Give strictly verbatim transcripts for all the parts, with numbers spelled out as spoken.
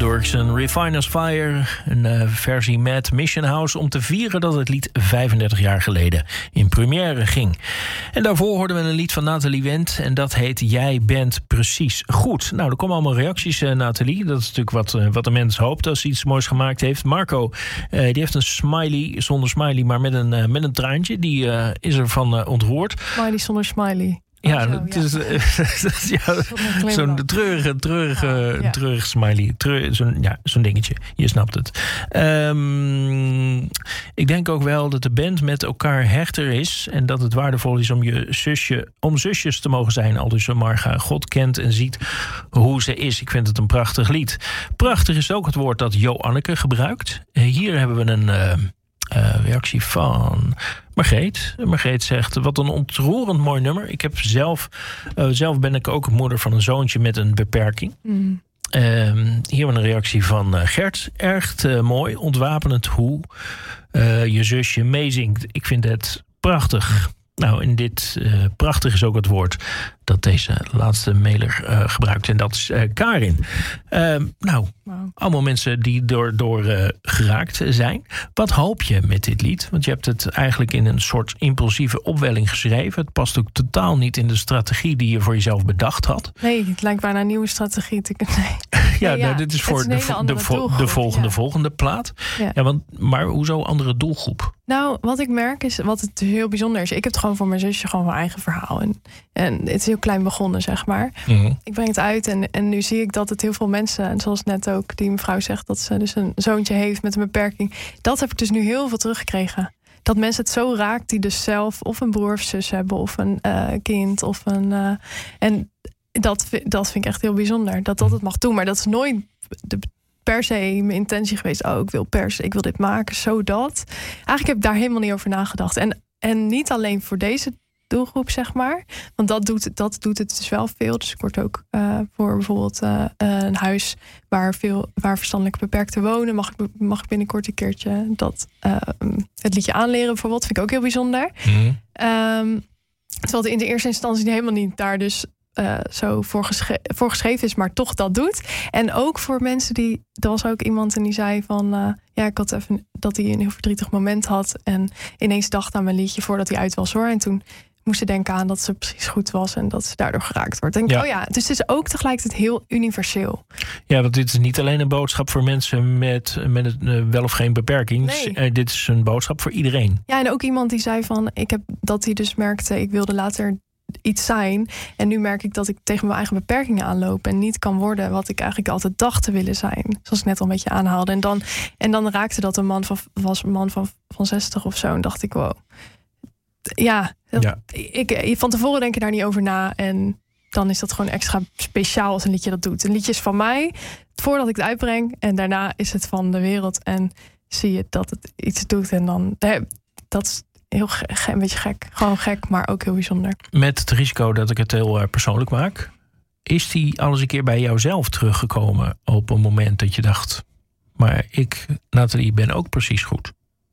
Dorksen, Refiner's Fire, een uh, versie met Mission House, om te vieren dat het lied vijfendertig jaar geleden in première ging. En daarvoor hoorden we een lied van Nathalie Wendt en dat heet Jij bent precies goed. Nou, er komen allemaal reacties, uh, Nathalie. Dat is natuurlijk wat, uh, wat de mens hoopt als hij iets moois gemaakt heeft. Marco, uh, die heeft een smiley, zonder smiley, maar met een, uh, met een traantje. Die uh, is ervan uh, ontroerd. Smiley zonder smiley. Ja, zo, het ja. is uh, ja, zo'n treurige, treurige, ja, ja. treurige smiley. Treur, zo'n, ja, zo'n dingetje. Je snapt het. Um, ik denk ook wel dat de band met elkaar hechter is en dat het waardevol is om je zusje, om zusjes te mogen zijn. Al dus Marga God kent en ziet hoe ze is. Ik vind het een prachtig lied. Prachtig is ook het woord dat Joanneke gebruikt. Hier hebben we een uh, uh, reactie van Margreet. Margreet zegt, wat een ontroerend mooi nummer. Ik heb zelf, uh, zelf ben ik ook moeder van een zoontje met een beperking. Mm. Uh, hier een reactie van uh, Gert. Erg uh, mooi, ontwapenend hoe uh, je zusje meezingt. Ik vind het prachtig. Nou, en dit uh, prachtig is ook het woord dat deze laatste mailer uh, gebruikt. En dat is uh, Karin. Uh, nou, wow. Allemaal mensen die door, door uh, geraakt zijn. Wat hoop je met dit lied? Want je hebt het eigenlijk in een soort impulsieve opwelling geschreven. Het past ook totaal niet in de strategie die je voor jezelf bedacht had. Nee, het lijkt bijna een nieuwe strategie. Te... Nee. ja, nee, ja, nou, dit is voor is de, de, de, vo- de volgende, ja. volgende plaat. Ja. Ja, want, maar hoezo andere doelgroep? Nou, wat ik merk is, wat het heel bijzonder is. Ik heb het gewoon voor mijn zusje gewoon mijn eigen verhaal. En, en het is heel klein begonnen, zeg maar. Mm-hmm. Ik breng het uit en, en nu zie ik dat het heel veel mensen, en zoals net ook die mevrouw zegt, dat ze dus een zoontje heeft met een beperking. Dat heb ik dus nu heel veel teruggekregen. Dat mensen het zo raakt die dus zelf of een broer of zus hebben of een uh, kind of een. Uh, en dat, dat vind ik echt heel bijzonder. Dat dat het mag doen. Maar dat is nooit de, per se mijn intentie geweest. Oh, ik wil per se, ik wil dit maken, zodat. Eigenlijk heb ik daar helemaal niet over nagedacht. En, en niet alleen voor deze doelgroep, zeg maar. Want dat doet, dat doet het dus wel veel. Dus ik word ook uh, voor bijvoorbeeld uh, een huis waar veel waar verstandelijk beperkten wonen, mag ik, mag ik binnenkort een keertje dat uh, het liedje aanleren bijvoorbeeld. Vind ik ook heel bijzonder. Mm-hmm. Um, terwijl het in de eerste instantie helemaal niet daar dus uh, zo voor, gesche- voor geschreven is, maar toch dat doet. En ook voor mensen die, er was ook iemand en die zei van, uh, ja, ik had even dat hij een heel verdrietig moment had en ineens dacht aan mijn liedje voordat hij uit was hoor. En toen moest ze denken aan dat ze precies goed was en dat ze daardoor geraakt wordt. Denk ik, ja. oh ja, dus het is ook tegelijkertijd heel universeel. Ja, want dit is niet alleen een boodschap voor mensen met, met een, uh, wel of geen beperking. Nee. Uh, dit is een boodschap voor iedereen. Ja, en ook iemand die zei van, ik heb dat hij dus merkte, ik wilde later iets zijn. En nu merk ik dat ik tegen mijn eigen beperkingen aanloop en niet kan worden wat ik eigenlijk altijd dacht te willen zijn. Zoals ik net al een beetje aanhaalde. En dan, en dan raakte dat een man van, was een man van, van zestig of zo. En dacht ik, wow. Ja, dat, ja. Ik, van tevoren denk je daar niet over na. En dan is dat gewoon extra speciaal als een liedje dat doet. Een liedje is van mij, voordat ik het uitbreng. En daarna is het van de wereld. En zie je dat het iets doet. En dan, dat is heel ge- een beetje gek. Gewoon gek, maar ook heel bijzonder. Met het risico dat ik het heel uh, persoonlijk maak. Is die al eens een keer bij jouzelf teruggekomen op een moment dat je dacht, maar ik, Nathalie, ben ook precies goed?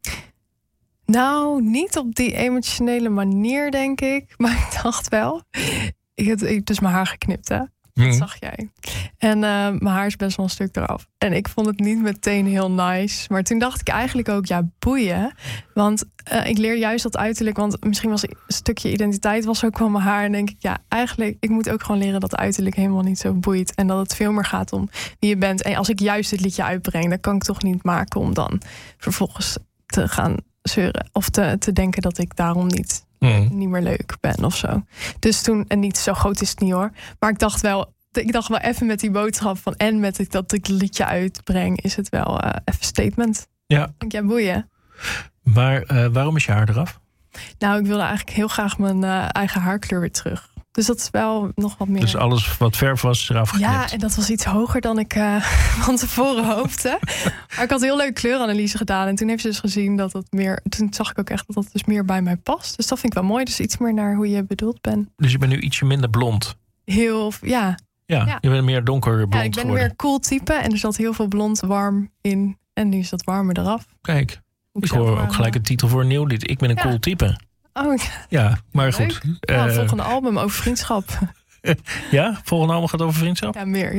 Nou, niet op die emotionele manier, denk ik. Maar ik dacht wel. Ik heb dus mijn haar geknipt, hè? Dat mm. zag jij. En uh, mijn haar is best wel een stuk eraf. En ik vond het niet meteen heel nice. Maar toen dacht ik eigenlijk ook, ja, boeien. Want uh, ik leer juist dat uiterlijk. Want misschien was een stukje identiteit was ook wel mijn haar. En denk ik, ja, eigenlijk, ik moet ook gewoon leren dat uiterlijk helemaal niet zo boeit. En dat het veel meer gaat om wie je bent. En als ik juist dit liedje uitbreng, dan kan ik toch niet maken om dan vervolgens te gaan zeuren. Of te, te denken dat ik daarom niet, mm. niet meer leuk ben of zo. Dus toen, en niet zo groot is het niet hoor. Maar ik dacht wel, ik dacht wel even met die boodschap van en met ik dat ik liedje uitbreng, is het wel uh, even statement. Ja. Ik denk, ja, boeien. Maar uh, waarom is je haar eraf? Nou, ik wilde eigenlijk heel graag mijn uh, eigen haarkleur weer terug. Dus dat is wel nog wat meer. Dus alles wat verf was eraf geknipt. Ja, en dat was iets hoger dan ik uh, van tevoren hoopte. Maar ik had heel leuke kleuranalyse gedaan. En toen heeft ze dus gezien dat het meer. Toen zag ik ook echt dat dat dus meer bij mij past. Dus dat vind ik wel mooi. Dus iets meer naar hoe je bedoeld bent. Dus je bent nu ietsje minder blond. Heel, ja. Ja, ja. Je bent meer donkerblond. Ja, ik ben geworden. meer cool type. En er zat heel veel blond warm in. En nu is dat warmer eraf. Kijk, ik hoor ook gelijk een titel voor een nieuw lied. Ik ben een ja. cool type. Oh, ja, maar leuk. goed. Ja, uh, volgende album over vriendschap. Ja, volgende album gaat over vriendschap? Ja, meer, ja.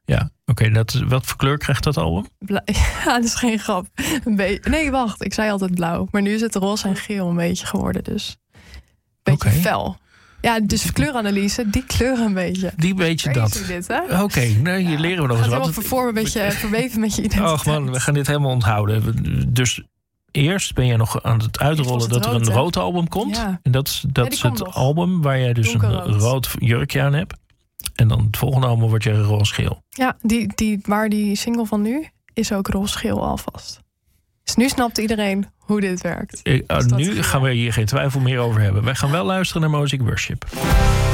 Ja, oké. Okay, wat voor kleur krijgt dat album? Bla- ja, dat is geen grap. Een be- nee, wacht. Ik zei altijd blauw. Maar nu is het roze en geel een beetje geworden. Dus een beetje okay. fel. Ja, dus kleuranalyse, die kleuren een beetje. Die beetje dat. Oké, okay, nou, hier ja, leren we nog eens wat. Het vervormen een beetje verweven met je identiteit. Oh man, we gaan dit helemaal onthouden. Dus eerst ben jij nog aan het uitrollen dat er een rood album komt. Ja. En dat is, dat ja, is het nog. album waar jij dus Donkerrood. een rood jurkje aan hebt. En dan het volgende album wordt je roze-geel. Ja, die, die, maar die single van nu is ook roze-geel alvast. Dus nu snapt iedereen hoe dit werkt. Ik, uh, nu gaan we hier geen twijfel meer over hebben. Wij gaan wel luisteren naar Mosaic Worship.